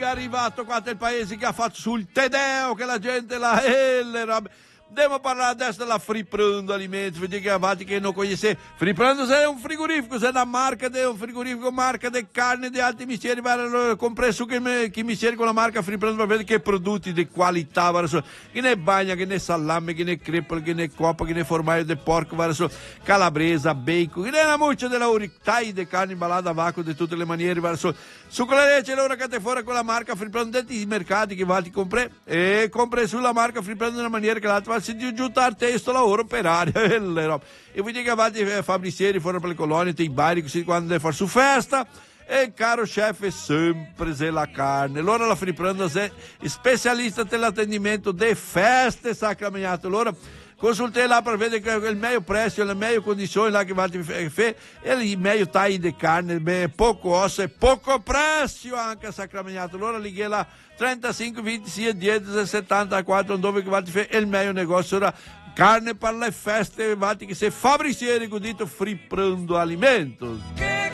arrivato qua del paese che ha fatto sul Tedeo, che la gente le robe. Devo parlare adesso della Friprando Alimenti, vedi che avanti che non conosce. Friprando è un frigorifero, è una marca, è un frigorifero marca di carne di alti misteri, compreso chi misteri con la marca Friprando per vedere che prodotti di qualità, che ne bagna, che ne salame, che ne crepe, che ne coppa, che ne formaggio di porco, calabresa, bacon, che ne la muccia della tai di carne imballata a vacco di tutte le maniere, su quella legge l'ora che te fuori con la marca Friprando dentro i mercati che va ti compre e compre sulla marca Friprando in una maniera che l'altra si giunta al testo lavoro operario e vi dico che avanti fabbricieri fuori per le colonie i bari così quando deve fare su festa e caro chef è sempre se la carne allora la Friprando è specialista dell'attendimento delle feste sacramentate allora consultei là per vedere che il meglio prezzo, le meglio condizioni là che va e il meglio taglio di carne, poco osso e poco prezzo anche a Sacramento. Allora lì che la 35, 26, 10, 74 dove va e il meglio negozio ora carne per le feste, vati che se fabbricieri godito Friprando Alimentos. Che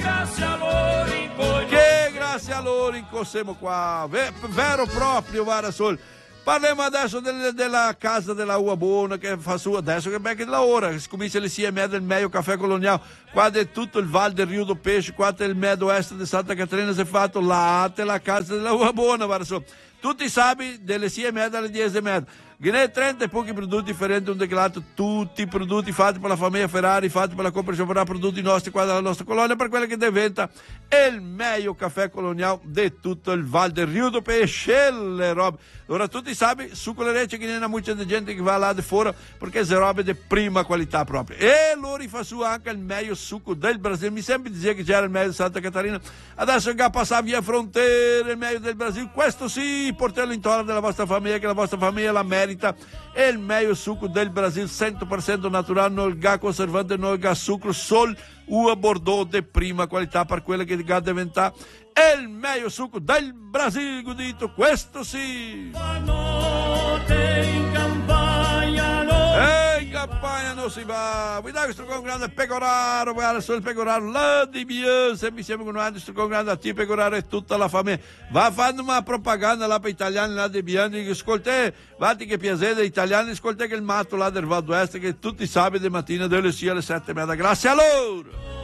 grazie a loro siamo qua, vero proprio, guarda sol. Parliamo adesso della casa della Ua Buona che fa su adesso che becca la ora, che si comincia le CME del meglio caffè coloniale, qua è tutto il Val del Rio do Pesce, qua è il medio est di Santa Caterina si è fatto, là è la casa della Ua Buona, tutti sapi delle CME dalle 10:30. Guinea 30 e pochi prodotti differenti, un declato, tutti i prodotti fatti per la famiglia Ferrari, fatti per la cooperazione per prodotti nostri qua dalla nostra colonia, per quella che diventa il meglio caffè coloniale di tutto il Val del Rio do Pesce, le robe. Ora tutti sappi, su quelle rece che n'è molta gente che va là di fuori, perché sono robe di prima qualità proprio. E loro fa su anche il meglio succo del Brasile, mi sempre diceva che c'era il meglio di Santa Catarina, adesso che passa via frontiera, il meglio del Brasile, questo sì, portatelo intorno della vostra famiglia, che la vostra famiglia la merita. È il meglio succo del Brasile 100% naturale, non il gas conservante, non il gas sucro, sol Ua Bordeaux di prima qualità per quelle che ga diventa è il meglio succo del Brasile godito, questo sì. In campagna non si va, vi dà questo con grande pecoraro, guarda sul pecoraro, là di mio, se mi sembra con questo con grande a ti pecoraro e tutta la famiglia, va fanno una propaganda là per italiani là di bianchi, che ascolte, vatti che piacere degli italiani, ascolte che il matto là del Val d'Oeste, che tutti i sabati di mattina delle sia alle 7:30, grazie a loro.